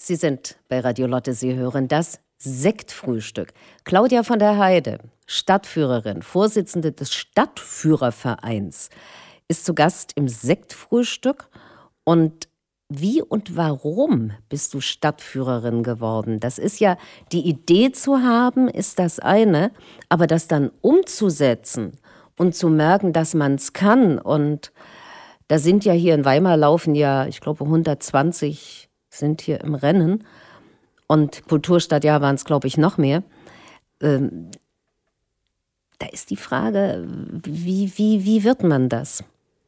Sie sind bei Radio Lotte, Sie hören das Sektfrühstück. Claudia von der Heide, Stadtführerin, Vorsitzende des Stadtführervereins, ist zu Gast im Sektfrühstück. Und wie und warum bist du Stadtführerin geworden? Das ist ja, die Idee zu haben, ist das eine, aber das dann umzusetzen und zu merken, dass man es kann. Und da sind ja hier in Weimar laufen ja, ich glaube 120 sind hier im Rennen. Und Kulturstadtjahr waren es, glaube ich, noch mehr. Da ist die Frage, wie wird man das?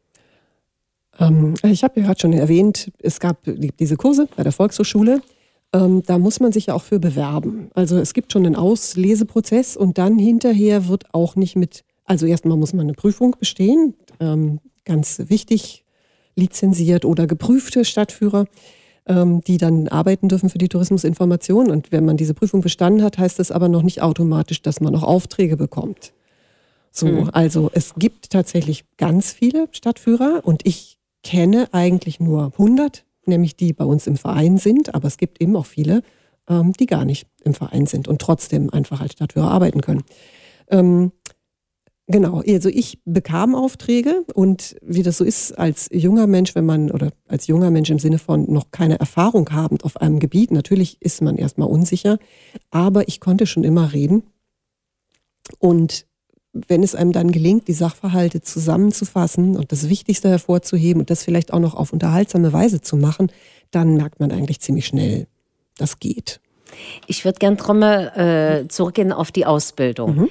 Ich habe ja gerade schon erwähnt, es gab diese Kurse bei der Volkshochschule. Da muss man sich ja auch für bewerben. Also es gibt schon einen Ausleseprozess und dann hinterher wird auch nicht also erstmal muss man eine Prüfung bestehen, ganz wichtig, lizenziert oder geprüfte Stadtführer, die dann arbeiten dürfen für die Tourismusinformation. Und wenn man diese Prüfung bestanden hat, heißt das aber noch nicht automatisch, dass man auch Aufträge bekommt. So, also es gibt tatsächlich ganz viele Stadtführer und ich kenne eigentlich nur 100, nämlich die bei uns im Verein sind, aber es gibt eben auch viele, die gar nicht im Verein sind und trotzdem einfach als Stadtführer arbeiten können. Genau, also ich bekam Aufträge und wie das so ist als junger Mensch, als junger Mensch im Sinne von noch keine Erfahrung habend auf einem Gebiet, natürlich ist man erstmal unsicher, aber ich konnte schon immer reden. Und wenn es einem dann gelingt, die Sachverhalte zusammenzufassen und das Wichtigste hervorzuheben und das vielleicht auch noch auf unterhaltsame Weise zu machen, dann merkt man eigentlich ziemlich schnell, das geht. Ich würde gern zurückgehen auf die Ausbildung.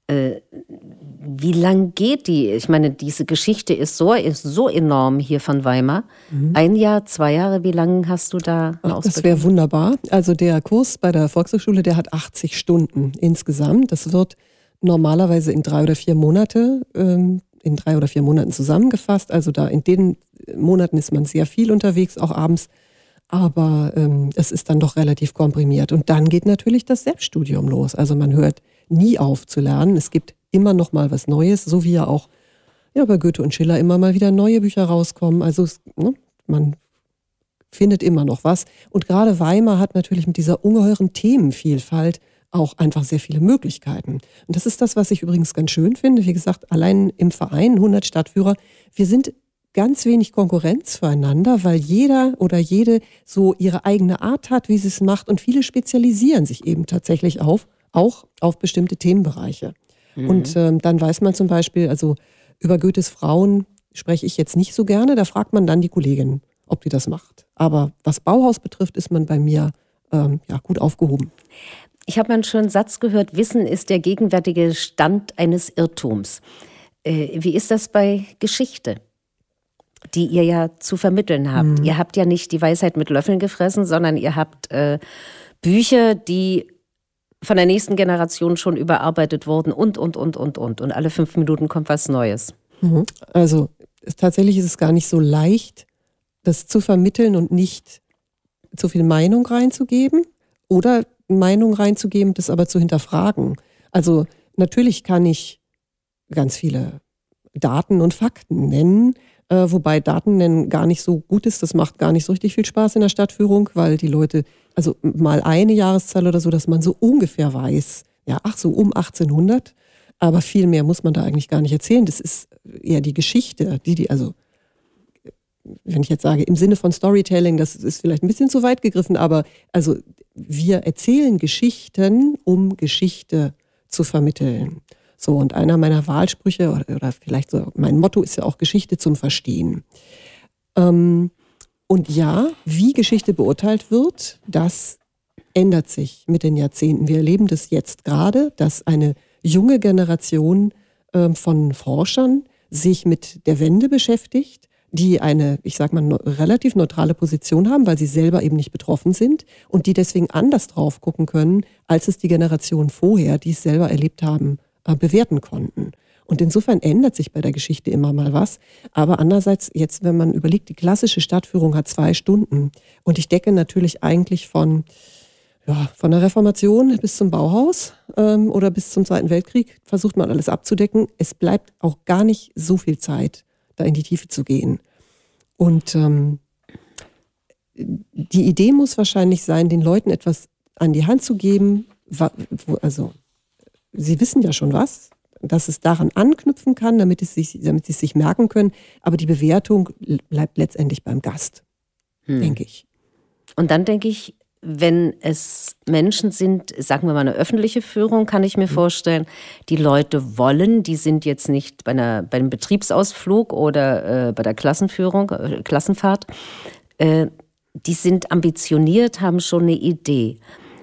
Wie lang geht die? Ich meine, diese Geschichte ist so enorm hier von Weimar. 1 Jahr, 2 Jahre, wie lange hast du da eine Ausbildung? Das wäre wunderbar. Also der Kurs bei der Volkshochschule, der hat 80 Stunden insgesamt. Das wird normalerweise in 3 oder 4 Monaten zusammengefasst. Also da in den Monaten ist man sehr viel unterwegs, auch abends. Aber es ist dann doch relativ komprimiert. Und dann geht natürlich das Selbststudium los. Also man hört nie auf zu lernen. Es gibt immer noch mal was Neues, so wie ja auch bei Goethe und Schiller immer mal wieder neue Bücher rauskommen. Also man findet immer noch was. Und gerade Weimar hat natürlich mit dieser ungeheuren Themenvielfalt auch einfach sehr viele Möglichkeiten. Und das ist das, was ich übrigens ganz schön finde. Wie gesagt, allein im Verein 100 Stadtführer, wir sind ganz wenig Konkurrenz füreinander, weil jeder oder jede so ihre eigene Art hat, wie sie es macht. Und viele spezialisieren sich eben tatsächlich auch auf bestimmte Themenbereiche. Und dann weiß man zum Beispiel, also über Goethes Frauen spreche ich jetzt nicht so gerne, da fragt man dann die Kollegin, ob die das macht. Aber was Bauhaus betrifft, ist man bei mir gut aufgehoben. Ich habe mal einen schönen Satz gehört, Wissen ist der gegenwärtige Stand eines Irrtums. Wie ist das bei Geschichte, die ihr ja zu vermitteln habt? Ihr habt ja nicht die Weisheit mit Löffeln gefressen, sondern ihr habt Bücher, die von der nächsten Generation schon überarbeitet wurden und. Und alle 5 Minuten kommt was Neues. Also tatsächlich ist es gar nicht so leicht, das zu vermitteln und nicht zu viel Meinung reinzugeben oder Meinung reinzugeben, das aber zu hinterfragen. Also natürlich kann ich ganz viele Daten und Fakten nennen, wobei Daten nennen gar nicht so gut ist. Das macht gar nicht so richtig viel Spaß in der Stadtführung, weil die Leute, also mal eine Jahreszahl oder so, dass man so ungefähr weiß, so um 1800, aber viel mehr muss man da eigentlich gar nicht erzählen. Das ist eher die Geschichte, also wenn ich jetzt sage, im Sinne von Storytelling, das ist vielleicht ein bisschen zu weit gegriffen, aber also wir erzählen Geschichten, um Geschichte zu vermitteln. So, und einer meiner Wahlsprüche oder vielleicht so mein Motto ist ja auch Geschichte zum Verstehen. Und ja, wie Geschichte beurteilt wird, das ändert sich mit den Jahrzehnten. Wir erleben das jetzt gerade, dass eine junge Generation von Forschern sich mit der Wende beschäftigt, die eine, ich sag mal, relativ neutrale Position haben, weil sie selber eben nicht betroffen sind und die deswegen anders drauf gucken können, als es die Generation vorher, die es selber erlebt haben, bewerten konnten. Und insofern ändert sich bei der Geschichte immer mal was. Aber andererseits, jetzt, wenn man überlegt, die klassische Stadtführung hat 2 Stunden. Und ich decke natürlich eigentlich von der Reformation bis zum Bauhaus oder bis zum Zweiten Weltkrieg, versucht man alles abzudecken. Es bleibt auch gar nicht so viel Zeit, da in die Tiefe zu gehen. Und Die Idee muss wahrscheinlich sein, den Leuten etwas an die Hand zu geben, also sie wissen ja schon was, dass es daran anknüpfen kann, damit sie es sich merken können, aber die Bewertung bleibt letztendlich beim Gast, denke ich. Und dann denke ich, wenn es Menschen sind, sagen wir mal eine öffentliche Führung, kann ich mir vorstellen, die Leute wollen, die sind jetzt nicht bei einem Betriebsausflug oder bei der Klassenfahrt, die sind ambitioniert, haben schon eine Idee.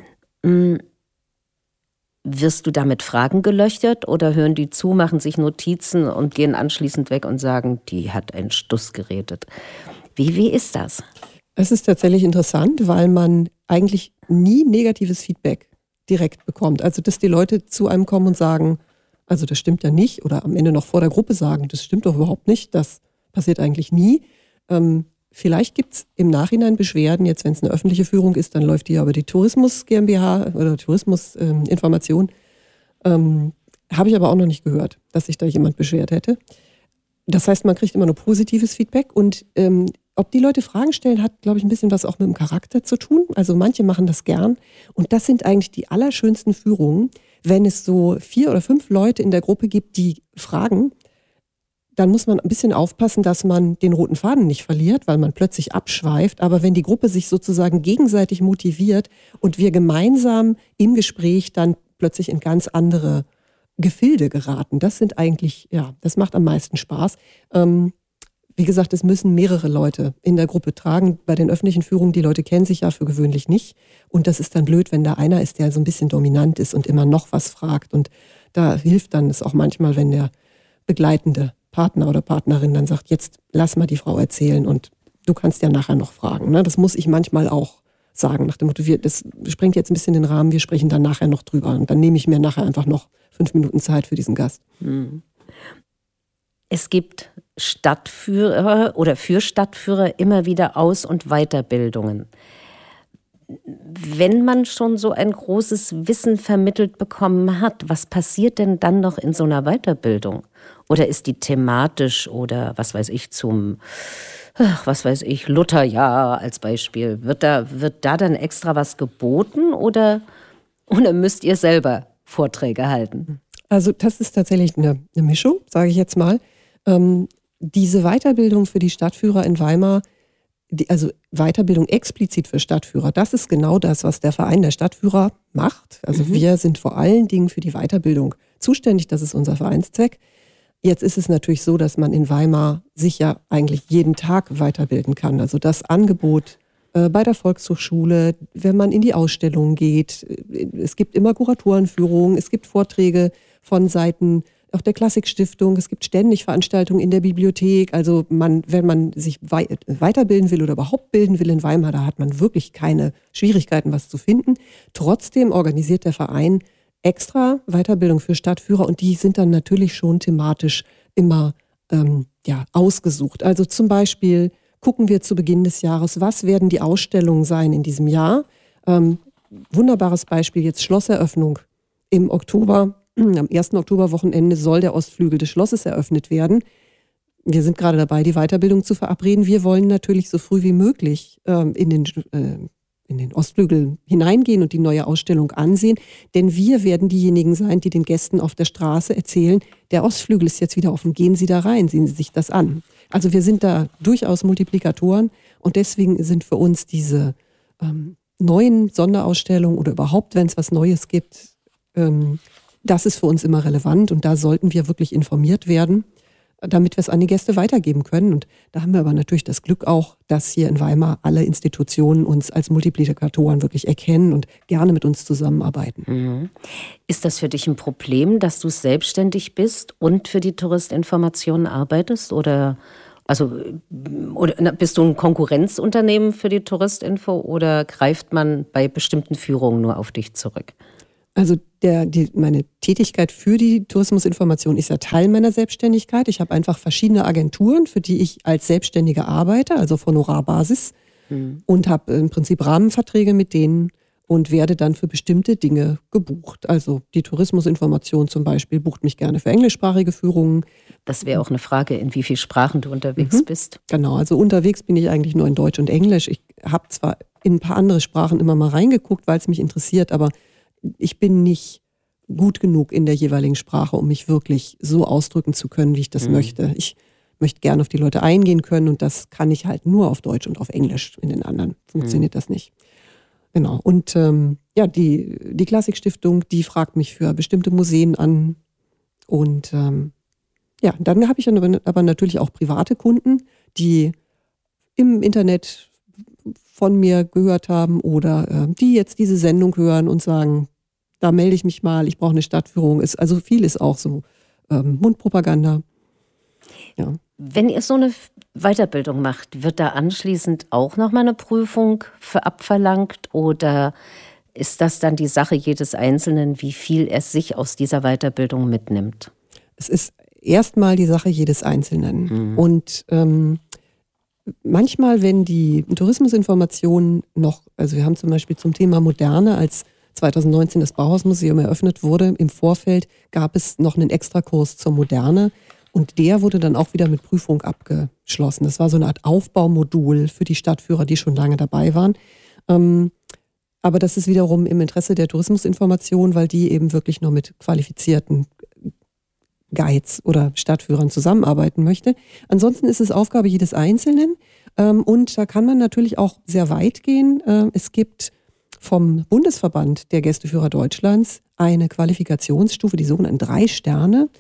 Wirst du damit Fragen gelöchert oder hören die zu, machen sich Notizen und gehen anschließend weg und sagen, die hat einen Stuss geredet? Wie ist das? Es ist tatsächlich interessant, weil man eigentlich nie negatives Feedback direkt bekommt. Also dass die Leute zu einem kommen und sagen, also das stimmt ja nicht, oder am Ende noch vor der Gruppe sagen, das stimmt doch überhaupt nicht, das passiert eigentlich nie. Vielleicht gibt es im Nachhinein Beschwerden, jetzt wenn es eine öffentliche Führung ist, dann läuft die ja über die Tourismus GmbH oder Tourismusinformation. Habe ich aber auch noch nicht gehört, dass sich da jemand beschwert hätte. Das heißt, man kriegt immer nur positives Feedback und ob die Leute Fragen stellen, hat, glaube ich, ein bisschen was auch mit dem Charakter zu tun. Also manche machen das gern und das sind eigentlich die allerschönsten Führungen, wenn es so 4 oder 5 Leute in der Gruppe gibt, die fragen. Dann muss man ein bisschen aufpassen, dass man den roten Faden nicht verliert, weil man plötzlich abschweift. Aber wenn die Gruppe sich sozusagen gegenseitig motiviert und wir gemeinsam im Gespräch dann plötzlich in ganz andere Gefilde geraten, das sind eigentlich, ja, das macht am meisten Spaß. Wie gesagt, es müssen mehrere Leute in der Gruppe tragen. Bei den öffentlichen Führungen, die Leute kennen sich ja für gewöhnlich nicht. Und das ist dann blöd, wenn da einer ist, der so ein bisschen dominant ist und immer noch was fragt. Und da hilft dann es auch manchmal, wenn der begleitende Partner oder Partnerin dann sagt, jetzt lass mal die Frau erzählen und du kannst ja nachher noch fragen. Ne? Das muss ich manchmal auch sagen, nach dem Motto, das sprengt jetzt ein bisschen den Rahmen, wir sprechen dann nachher noch drüber. Und dann nehme ich mir nachher einfach noch 5 Minuten Zeit für diesen Gast. Es gibt Stadtführer oder für Stadtführer immer wieder Aus- und Weiterbildungen. Wenn man schon so ein großes Wissen vermittelt bekommen hat, was passiert denn dann noch in so einer Weiterbildung? Oder ist die thematisch oder was weiß ich Lutherjahr als Beispiel, wird da dann extra was geboten oder müsst ihr selber Vorträge halten? Also das ist tatsächlich eine Mischung, sage ich jetzt mal. Diese Weiterbildung für die Stadtführer in Weimar, also Weiterbildung explizit für Stadtführer, das ist genau das, was der Verein der Stadtführer macht. Also wir sind vor allen Dingen für die Weiterbildung zuständig, das ist unser Vereinszweck. Jetzt ist es natürlich so, dass man in Weimar sich ja eigentlich jeden Tag weiterbilden kann. Also das Angebot bei der Volkshochschule, wenn man in die Ausstellungen geht, es gibt immer Kuratorenführungen, es gibt Vorträge von Seiten auch der Klassikstiftung, es gibt ständig Veranstaltungen in der Bibliothek. Also wenn man sich weiterbilden will oder überhaupt bilden will in Weimar, da hat man wirklich keine Schwierigkeiten, was zu finden. Trotzdem organisiert der Verein extra Weiterbildung für Stadtführer und die sind dann natürlich schon thematisch immer ausgesucht. Also zum Beispiel gucken wir zu Beginn des Jahres, was werden die Ausstellungen sein in diesem Jahr. Wunderbares Beispiel jetzt Schlosseröffnung im Oktober. Am 1. Oktoberwochenende soll der Ostflügel des Schlosses eröffnet werden. Wir sind gerade dabei, die Weiterbildung zu verabreden. Wir wollen natürlich so früh wie möglich in den Ostflügel hineingehen und die neue Ausstellung ansehen. Denn wir werden diejenigen sein, die den Gästen auf der Straße erzählen, der Ostflügel ist jetzt wieder offen, gehen Sie da rein, sehen Sie sich das an. Also wir sind da durchaus Multiplikatoren und deswegen sind für uns diese neuen Sonderausstellungen oder überhaupt, wenn es was Neues gibt, das ist für uns immer relevant und da sollten wir wirklich informiert werden, damit wir es an die Gäste weitergeben können. Und da haben wir aber natürlich das Glück auch, dass hier in Weimar alle Institutionen uns als Multiplikatoren wirklich erkennen und gerne mit uns zusammenarbeiten. Ist das für dich ein Problem, dass du selbstständig bist und für die Touristinformation arbeitest? Oder bist du ein Konkurrenzunternehmen für die Touristinfo oder greift man bei bestimmten Führungen nur auf dich zurück? Also meine Tätigkeit für die Tourismusinformation ist ja Teil meiner Selbstständigkeit. Ich habe einfach verschiedene Agenturen, für die ich als Selbstständiger arbeite, also auf Honorarbasis und habe im Prinzip Rahmenverträge mit denen und werde dann für bestimmte Dinge gebucht. Also die Tourismusinformation zum Beispiel bucht mich gerne für englischsprachige Führungen. Das wäre auch eine Frage, in wie vielen Sprachen du unterwegs bist. Genau, also unterwegs bin ich eigentlich nur in Deutsch und Englisch. Ich habe zwar in ein paar andere Sprachen immer mal reingeguckt, weil es mich interessiert, aber ich bin nicht gut genug in der jeweiligen Sprache, um mich wirklich so ausdrücken zu können, wie ich das möchte. Ich möchte gerne auf die Leute eingehen können und das kann ich halt nur auf Deutsch und auf Englisch. In den anderen funktioniert das nicht. Genau. Und die Klassikstiftung, die fragt mich für bestimmte Museen an. Und dann habe ich aber natürlich auch private Kunden, die im Internet von mir gehört haben oder die jetzt diese Sendung hören und sagen, da melde ich mich mal, ich brauche eine Stadtführung. Also viel ist auch so Mundpropaganda. Ja. Wenn ihr so eine Weiterbildung macht, wird da anschließend auch nochmal eine Prüfung abverlangt oder ist das dann die Sache jedes Einzelnen, wie viel er sich aus dieser Weiterbildung mitnimmt? Es ist erstmal die Sache jedes Einzelnen. Und manchmal, wenn die Tourismusinformationen noch, also wir haben zum Beispiel zum Thema Moderne, als 2019 das Bauhausmuseum eröffnet wurde, im Vorfeld gab es noch einen Extrakurs zur Moderne und der wurde dann auch wieder mit Prüfung abgeschlossen. Das war so eine Art Aufbaumodul für die Stadtführer, die schon lange dabei waren. Aber das ist wiederum im Interesse der Tourismusinformation, weil die eben wirklich nur mit qualifizierten Guides oder Stadtführern zusammenarbeiten möchte. Ansonsten ist es Aufgabe jedes Einzelnen und da kann man natürlich auch sehr weit gehen. Es gibt vom Bundesverband der Gästeführer Deutschlands eine Qualifikationsstufe, die sogenannten 3 Sterne.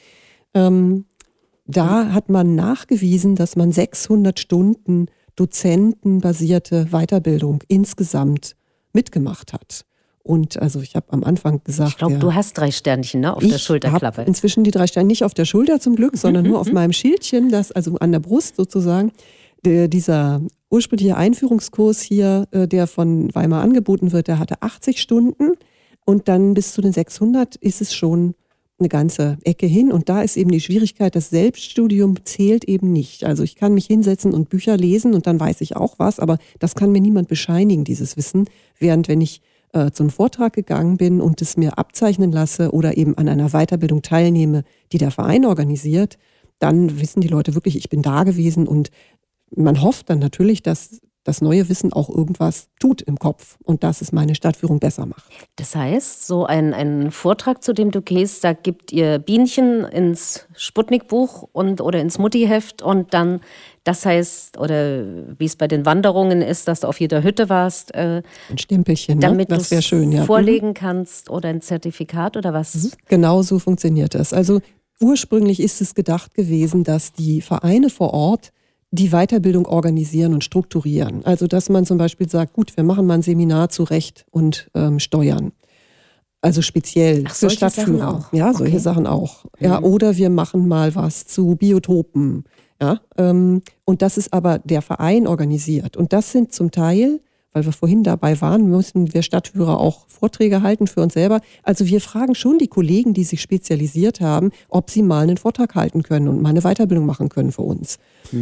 Da hat man nachgewiesen, dass man 600 Stunden dozentenbasierte Weiterbildung insgesamt mitgemacht hat. Und also ich habe am Anfang gesagt, ich glaube, du hast 3 Sternchen, ne, auf der Schulterklappe. Ich habe inzwischen die 3 Sterne nicht auf der Schulter zum Glück, sondern nur auf meinem Schildchen, das also an der Brust sozusagen. Dieser ursprüngliche Einführungskurs hier, der von Weimar angeboten wird, der hatte 80 Stunden und dann bis zu den 600 ist es schon eine ganze Ecke hin. Und da ist eben die Schwierigkeit, das Selbststudium zählt eben nicht. Also ich kann mich hinsetzen und Bücher lesen und dann weiß ich auch was, aber das kann mir niemand bescheinigen, dieses Wissen. Während wenn ich zu einem Vortrag gegangen bin und es mir abzeichnen lasse oder eben an einer Weiterbildung teilnehme, die der Verein organisiert, dann wissen die Leute wirklich, ich bin da gewesen und man hofft dann natürlich, dass das neue Wissen auch irgendwas tut im Kopf und dass es meine Stadtführung besser macht. Das heißt, so ein Vortrag, zu dem du gehst, da gibt ihr Bienchen ins Sputnik-Buch oder ins Mutti-Heft und dann, das heißt, oder wie es bei den Wanderungen ist, dass du auf jeder Hütte warst. Ein Stempelchen, damit das wäre schön, ja. Vorlegen kannst oder ein Zertifikat oder was? Genau so funktioniert das. Also ursprünglich ist es gedacht gewesen, dass die Vereine vor Ort die Weiterbildung organisieren und strukturieren. Also dass man zum Beispiel sagt, gut, wir machen mal ein Seminar zu Recht und Steuern. Also speziell für Stadtführer. Ja, solche Sachen auch. Ja, oder wir machen mal was zu Biotopen. Ja, und das ist aber der Verein organisiert. Und das sind zum Teil, weil wir vorhin dabei waren, müssen wir Stadtführer auch Vorträge halten für uns selber. Also wir fragen schon die Kollegen, die sich spezialisiert haben, ob sie mal einen Vortrag halten können und mal eine Weiterbildung machen können für uns.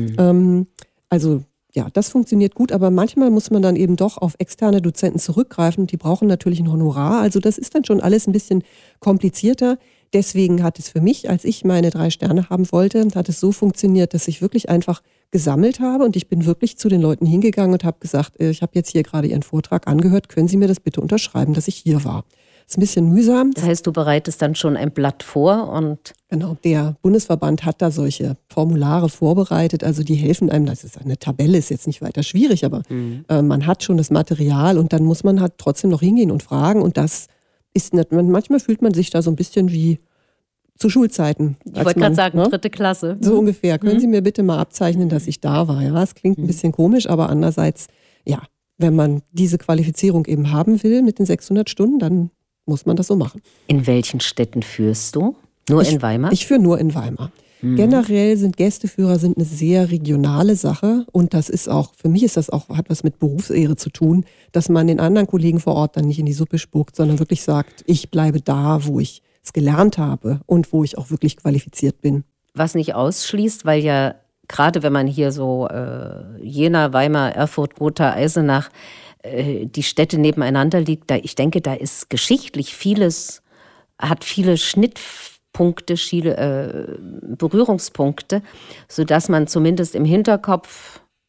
Also ja, das funktioniert gut, aber manchmal muss man dann eben doch auf externe Dozenten zurückgreifen. Die brauchen natürlich ein Honorar. Also das ist dann schon alles ein bisschen komplizierter. Deswegen hat es für mich, als ich meine 3 Sterne haben wollte, hat es so funktioniert, dass ich wirklich einfach gesammelt habe und ich bin wirklich zu den Leuten hingegangen und habe gesagt, ich habe jetzt hier gerade Ihren Vortrag angehört, können Sie mir das bitte unterschreiben, dass ich hier war. Das ist ein bisschen mühsam. Das heißt, du bereitest dann schon ein Blatt vor und... Genau, der Bundesverband hat da solche Formulare vorbereitet, also die helfen einem, das ist eine Tabelle, ist jetzt nicht weiter schwierig, aber man hat schon das Material und dann muss man halt trotzdem noch hingehen und fragen und das ist nicht, manchmal fühlt man sich da so ein bisschen wie zu Schulzeiten. Ich wollte gerade sagen, 3. Klasse. So ungefähr. Können Sie mir bitte mal abzeichnen, dass ich da war? Ja, es klingt ein bisschen komisch, aber andererseits, ja, wenn man diese Qualifizierung eben haben will mit den 600 Stunden, dann muss man das so machen. In welchen Städten führst du? Nur in Weimar? Ich führe nur in Weimar. Generell sind Gästeführer eine sehr regionale Sache und das ist auch, für mich ist das auch, hat was mit Berufsehre zu tun, dass man den anderen Kollegen vor Ort dann nicht in die Suppe spuckt, sondern wirklich sagt, ich bleibe da, wo ich es gelernt habe und wo ich auch wirklich qualifiziert bin. Was nicht ausschließt, weil ja gerade wenn man hier so Jena, Weimar, Erfurt, Gotha, Eisenach, die Städte nebeneinander liegt, ich denke, da ist geschichtlich vieles, hat viele Schnittpunkte, viele Berührungspunkte, sodass man zumindest im Hinterkopf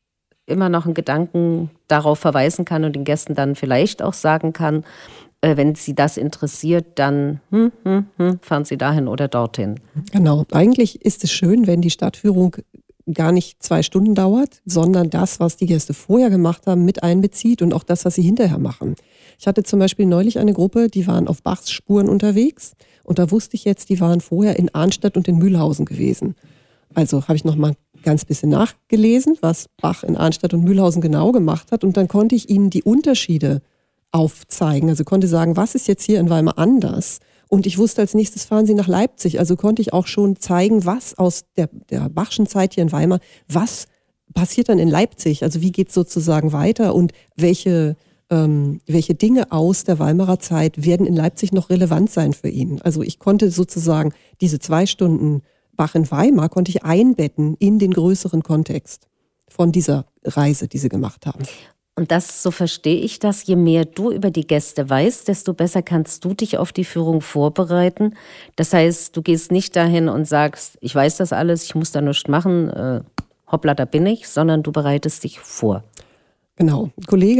immer noch einen Gedanken darauf verweisen kann und den Gästen dann vielleicht auch sagen kann, wenn Sie das interessiert, dann fahren Sie dahin oder dorthin. Genau. Eigentlich ist es schön, wenn die Stadtführung gar nicht 2 Stunden dauert, sondern das, was die Gäste vorher gemacht haben, mit einbezieht und auch das, was sie hinterher machen. Ich hatte zum Beispiel neulich eine Gruppe, die waren auf Bachs Spuren unterwegs und da wusste ich jetzt, die waren vorher in Arnstadt und in Mühlhausen gewesen. Also habe ich noch mal ganz bisschen nachgelesen, was Bach in Arnstadt und Mühlhausen genau gemacht hat und dann konnte ich ihnen die Unterschiede aufzeigen. Also konnte sagen, was ist jetzt hier in Weimar anders? Und ich wusste, als nächstes fahren sie nach Leipzig. Also konnte ich auch schon zeigen, was aus der Bachschen Zeit hier in Weimar, was passiert dann in Leipzig? Also wie geht es sozusagen weiter und welche Dinge aus der Weimarer Zeit werden in Leipzig noch relevant sein für ihn? Also ich konnte sozusagen diese 2 Stunden Bach in Weimar konnte ich einbetten in den größeren Kontext von dieser Reise, die sie gemacht haben. Und das, so verstehe ich das, je mehr du über die Gäste weißt, desto besser kannst du dich auf die Führung vorbereiten. Das heißt, du gehst nicht dahin und sagst, ich weiß das alles, ich muss da nichts machen, hoppla, da bin ich, sondern du bereitest dich vor. Genau.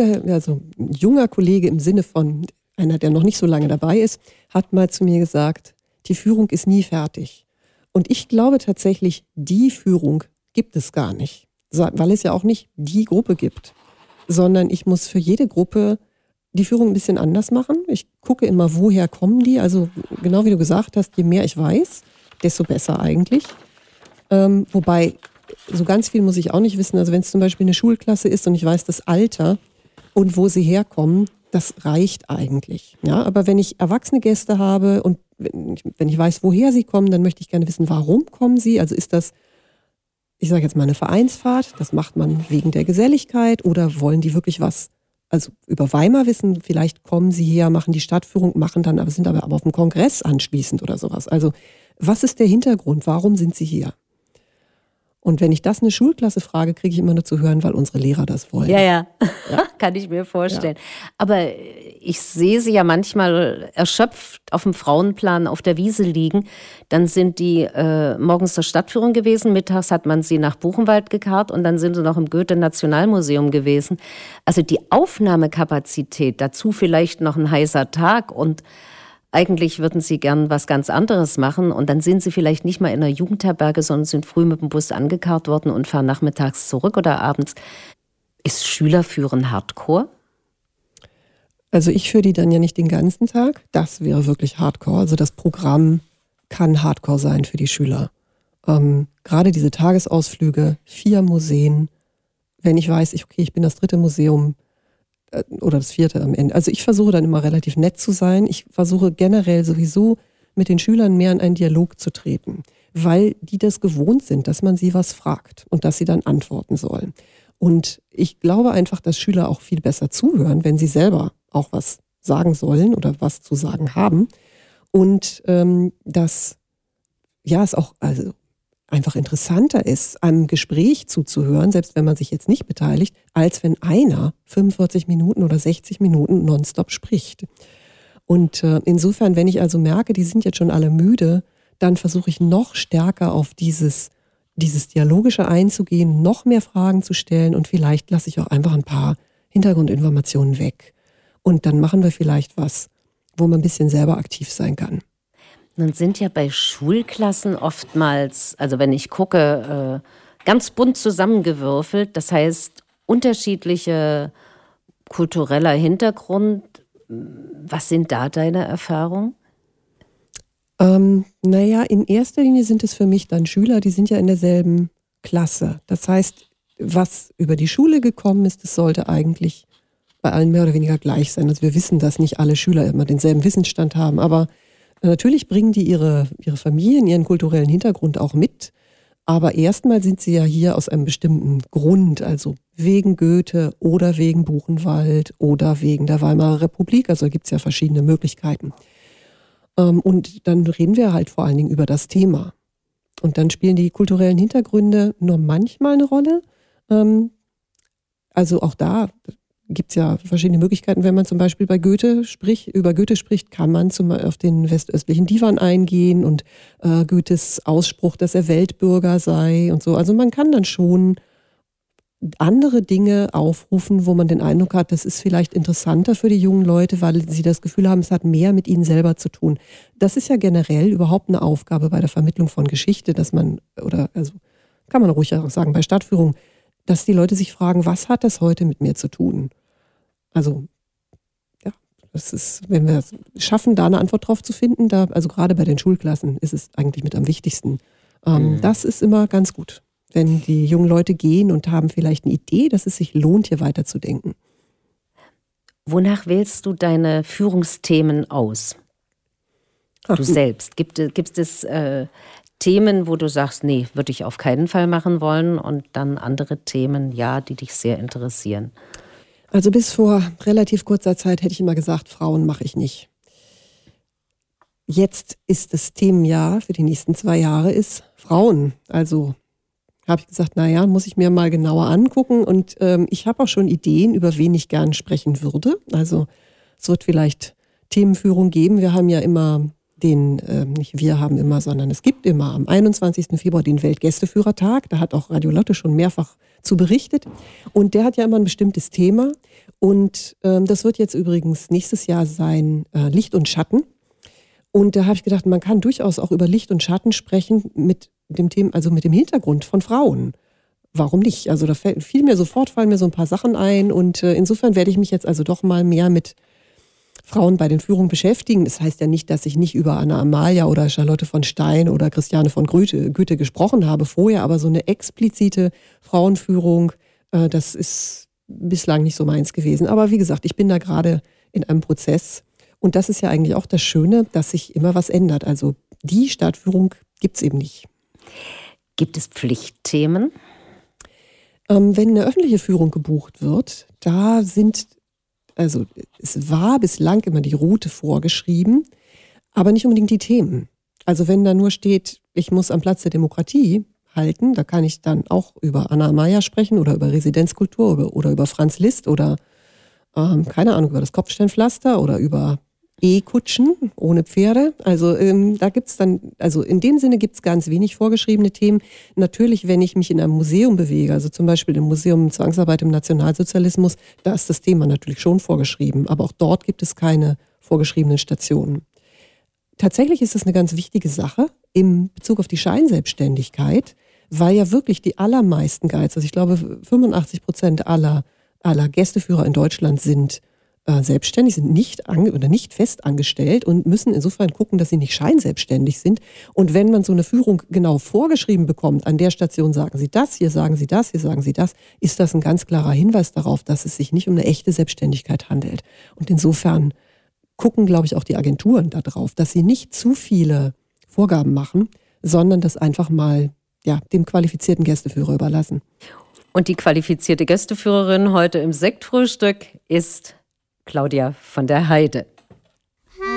Ein junger Kollege im Sinne von einer, der noch nicht so lange dabei ist, hat mal zu mir gesagt, die Führung ist nie fertig. Und ich glaube tatsächlich, die Führung gibt es gar nicht, weil es ja auch nicht die Gruppe gibt, sondern ich muss für jede Gruppe die Führung ein bisschen anders machen. Ich gucke immer, woher kommen die. Also genau wie du gesagt hast, je mehr ich weiß, desto besser eigentlich. Wobei, so ganz viel muss ich auch nicht wissen. Also wenn es zum Beispiel eine Schulklasse ist und ich weiß das Alter und wo sie herkommen, das reicht eigentlich. Ja, aber wenn ich erwachsene Gäste habe und wenn ich weiß, woher sie kommen, dann möchte ich gerne wissen, warum kommen sie. Also ist das, ich sage jetzt mal, eine Vereinsfahrt, das macht man wegen der Geselligkeit oder wollen die wirklich was, also über Weimar wissen, vielleicht kommen sie her, machen die Stadtführung, sind aber auf dem Kongress anschließend oder sowas. Also was ist der Hintergrund, warum sind sie hier? Und wenn ich das eine Schulklasse frage, kriege ich immer nur zu hören, weil unsere Lehrer das wollen. Ja. Kann ich mir vorstellen. Ja. Aber ich sehe sie ja manchmal erschöpft auf dem Frauenplan auf der Wiese liegen. Dann sind die morgens zur Stadtführung gewesen, mittags hat man sie nach Buchenwald gekarrt und dann sind sie noch im Goethe-Nationalmuseum gewesen. Also die Aufnahmekapazität, dazu vielleicht noch ein heißer Tag und eigentlich würden sie gern was ganz anderes machen und dann sind sie vielleicht nicht mal in einer Jugendherberge, sondern sind früh mit dem Bus angekarrt worden und fahren nachmittags zurück oder abends. Ist Schülerführen Hardcore? Also ich führe die dann ja nicht den ganzen Tag. Das wäre wirklich Hardcore. Also das Programm kann Hardcore sein für die Schüler. Gerade diese Tagesausflüge, 4 Museen. Wenn ich weiß, ich bin das 3. Museum, oder das 4. am Ende. Also ich versuche dann immer relativ nett zu sein. Ich versuche generell sowieso mit den Schülern mehr in einen Dialog zu treten, weil die das gewohnt sind, dass man sie was fragt und dass sie dann antworten sollen. Und ich glaube einfach, dass Schüler auch viel besser zuhören, wenn sie selber auch was sagen sollen oder was zu sagen haben. Und dass es auch einfach interessanter ist, einem Gespräch zuzuhören, selbst wenn man sich jetzt nicht beteiligt, als wenn einer 45 Minuten oder 60 Minuten nonstop spricht. Und insofern, wenn ich also merke, die sind jetzt schon alle müde, dann versuche ich noch stärker auf dieses Dialogische einzugehen, noch mehr Fragen zu stellen und vielleicht lasse ich auch einfach ein paar Hintergrundinformationen weg. Und dann machen wir vielleicht was, wo man ein bisschen selber aktiv sein kann. Nun sind ja bei Schulklassen oftmals, also wenn ich gucke, ganz bunt zusammengewürfelt. Das heißt, unterschiedliche kultureller Hintergrund. Was sind da deine Erfahrungen? In erster Linie sind es für mich dann Schüler, die sind ja in derselben Klasse. Das heißt, was über die Schule gekommen ist, das sollte eigentlich bei allen mehr oder weniger gleich sein. Also wir wissen, dass nicht alle Schüler immer denselben Wissensstand haben, aber natürlich bringen die ihre Familien, ihren kulturellen Hintergrund auch mit, aber erstmal sind sie ja hier aus einem bestimmten Grund, also wegen Goethe oder wegen Buchenwald oder wegen der Weimarer Republik, also gibt es ja verschiedene Möglichkeiten. Und dann reden wir halt vor allen Dingen über das Thema. Und dann spielen die kulturellen Hintergründe nur manchmal eine Rolle. Also auch da gibt es ja verschiedene Möglichkeiten. Wenn man zum Beispiel über Goethe spricht, kann man auf den westöstlichen Divan eingehen und Goethes Ausspruch, dass er Weltbürger sei und so. Also man kann dann schon andere Dinge aufrufen, wo man den Eindruck hat, das ist vielleicht interessanter für die jungen Leute, weil sie das Gefühl haben, es hat mehr mit ihnen selber zu tun. Das ist ja generell überhaupt eine Aufgabe bei der Vermittlung von Geschichte, dass man, also kann man ruhig auch sagen, bei Stadtführung, dass die Leute sich fragen, was hat das heute mit mir zu tun? Also, ja, das ist, wenn wir es schaffen, da eine Antwort drauf zu finden, also gerade bei den Schulklassen ist es eigentlich mit am wichtigsten. Das ist immer ganz gut, wenn die jungen Leute gehen und haben vielleicht eine Idee, dass es sich lohnt, hier weiterzudenken. Wonach wählst du deine Führungsthemen aus? Du selbst. Gibt es Themen, wo du sagst, nee, würde ich auf keinen Fall machen wollen, und dann andere Themen, ja, die dich sehr interessieren? Also bis vor relativ kurzer Zeit hätte ich immer gesagt, Frauen mache ich nicht. Jetzt ist das Themenjahr für die nächsten 2 Jahre ist Frauen. Also habe ich gesagt, naja, muss ich mir mal genauer angucken. Und ich habe auch schon Ideen, über wen ich gern sprechen würde. Also es wird vielleicht Themenführung geben. Wir haben ja immer nicht wir haben immer, sondern es gibt immer am 21. Februar den Weltgästeführertag. Da hat auch Radio Lotte schon mehrfach zu berichtet. Und der hat ja immer ein bestimmtes Thema. Und das wird jetzt übrigens nächstes Jahr sein Licht und Schatten. Und da habe ich gedacht, man kann durchaus auch über Licht und Schatten sprechen mit dem Thema, also mit dem Hintergrund von Frauen. Warum nicht? Also da fallen mir so ein paar Sachen ein, und insofern werde ich mich jetzt also doch mal mehr mit Frauen bei den Führungen beschäftigen. Das heißt ja nicht, dass ich nicht über Anna Amalia oder Charlotte von Stein oder Christiane von Goethe gesprochen habe vorher, aber so eine explizite Frauenführung, das ist bislang nicht so meins gewesen. Aber wie gesagt, ich bin da gerade in einem Prozess. Und das ist ja eigentlich auch das Schöne, dass sich immer was ändert. Also die Stadtführung gibt es eben nicht. Gibt es Pflichtthemen? Wenn eine öffentliche Führung gebucht wird, es war bislang immer die Route vorgeschrieben, aber nicht unbedingt die Themen. Also wenn da nur steht, ich muss am Platz der Demokratie halten, da kann ich dann auch über Anna Amalia sprechen oder über Residenzkultur oder über Franz Liszt oder keine Ahnung, über das Kopfsteinpflaster oder über E-Kutschen ohne Pferde. Also da gibt's dann, also in dem Sinne gibt es ganz wenig vorgeschriebene Themen. Natürlich, wenn ich mich in einem Museum bewege, also zum Beispiel im Museum Zwangsarbeit im Nationalsozialismus, da ist das Thema natürlich schon vorgeschrieben, aber auch dort gibt es keine vorgeschriebenen Stationen. Tatsächlich ist das eine ganz wichtige Sache im Bezug auf die Scheinselbstständigkeit, weil ja wirklich die allermeisten Guides, also ich glaube 85% aller Gästeführer in Deutschland sind selbstständig, sind nicht fest angestellt und müssen insofern gucken, dass sie nicht scheinselbstständig sind. Und wenn man so eine Führung genau vorgeschrieben bekommt, an der Station sagen Sie das, hier sagen Sie das, hier sagen Sie das, ist das ein ganz klarer Hinweis darauf, dass es sich nicht um eine echte Selbstständigkeit handelt. Und insofern gucken, glaube ich, auch die Agenturen darauf, dass sie nicht zu viele Vorgaben machen, sondern das einfach mal dem qualifizierten Gästeführer überlassen. Und die qualifizierte Gästeführerin heute im Sektfrühstück ist Claudia von der Heide.